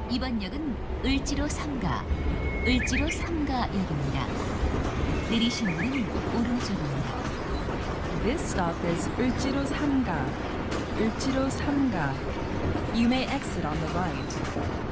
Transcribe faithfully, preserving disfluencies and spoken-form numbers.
이번 역은 을지로 삼가, 을지로 삼가역입니다. 내리시는 문은 오른쪽입니다. This stop is Ulchiro Samga. Ulchiro Samga. You may exit on the right.